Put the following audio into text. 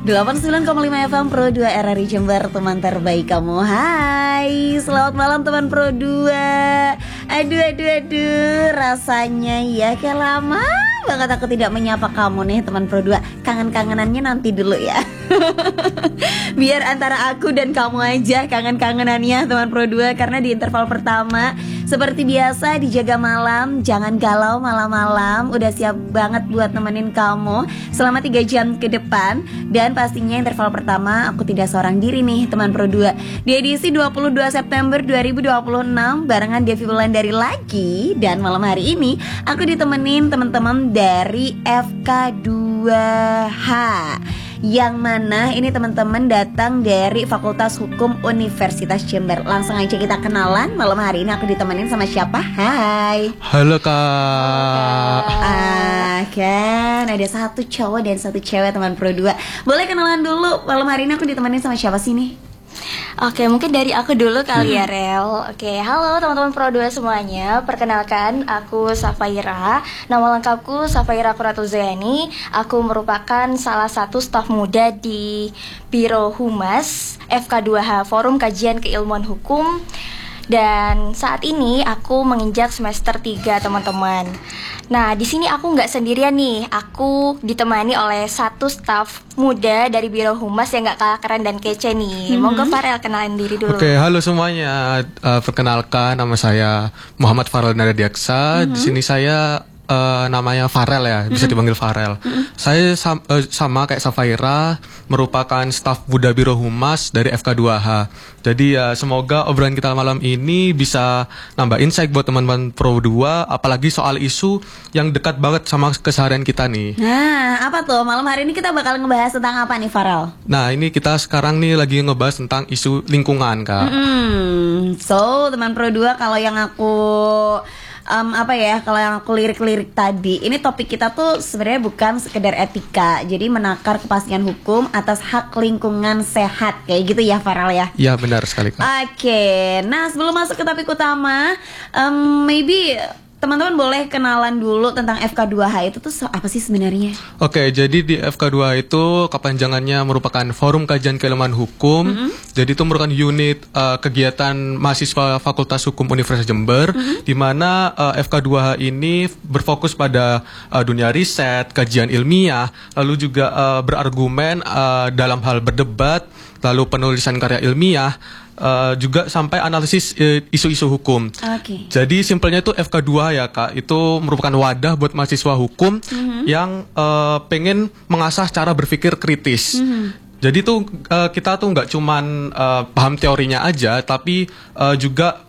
89,5 FM Pro 2 RRI Jember, teman terbaik kamu. Hai, selamat malam teman Pro 2. Aduh, rasanya ya kayak lama banget aku tidak menyapa kamu nih teman Pro 2. Kangen-kangenannya nanti dulu ya. Biar antara aku dan kamu aja kangen-kangenannya teman Pro 2. Karena di interval pertama seperti biasa dijaga malam, jangan galau malam-malam. Udah siap banget buat nemenin kamu selama 3 jam ke depan. Dan pastinya interval pertama aku tidak seorang diri nih teman Pro 2. Di edisi 22 September 2026 barengan Devi Wulandari lagi. Dan malam hari ini aku ditemenin teman-teman dari FK2H, yang mana ini teman-teman datang dari Fakultas Hukum Universitas Jember. Langsung aja kita kenalan. Malam hari ini aku ditemenin sama siapa? Hai. Halo Kak. Kan ada satu cowok dan satu cewek teman Pro 2. Boleh kenalan dulu. Malam hari ini aku ditemenin sama siapa sih nih? Oke, mungkin dari aku dulu kali ya, Rel. Oke, halo teman-teman Pro 2 semuanya. Perkenalkan, aku Safaira. Nama lengkapku Safaira Kuratuzayani. Aku merupakan salah satu staf muda di Biro Humas FK2H, Forum Kajian Keilmuan Hukum. Dan saat ini aku menginjak semester 3, teman-teman. Nah, di sini aku nggak sendirian nih. Aku ditemani oleh satu staf muda dari Biro Humas yang nggak kalah keren dan kece nih. Monggo Farel kenalin diri dulu. Oke, halo semuanya. Perkenalkan, nama saya Muhammad Farel Nadadiaksa. Di sini saya namanya Farel ya, bisa dipanggil Farel. Saya sama kayak Safaira, merupakan staf muda Biro Humas dari FK2H. Jadi ya semoga obrolan kita malam ini bisa nambah insight buat teman-teman Pro 2, apalagi soal isu yang dekat banget sama keseharian kita nih. Nah, apa tuh? Malam hari ini kita bakal ngebahas tentang apa nih, Farel? Nah, ini kita sekarang nih lagi ngebahas tentang isu lingkungan, Kak. So, teman Pro 2, kalau yang aku kalau yang aku lirik-lirik tadi, ini topik kita tuh sebenarnya bukan sekedar etika. Jadi menakar kepastian hukum atas hak lingkungan sehat, kayak gitu ya Farel ya? Iya, benar sekali Kak. Oke, nah sebelum masuk ke topik utama, maybe teman-teman boleh kenalan dulu tentang FK2H itu tuh apa sih sebenarnya? Oke, jadi di FK2H itu kepanjangannya merupakan Forum Kajian Keilmuan Hukum. Jadi itu merupakan unit kegiatan mahasiswa Fakultas Hukum Universitas Jember, di mana FK2H ini berfokus pada dunia riset, kajian ilmiah, lalu juga berargumen dalam hal berdebat, lalu penulisan karya ilmiah, juga sampai analisis isu-isu hukum. Jadi simpelnya itu FK2 ya Kak, itu merupakan wadah buat mahasiswa hukum yang pengen mengasah cara berpikir kritis. Jadi tuh kita tuh nggak cuman paham teorinya aja, tapi juga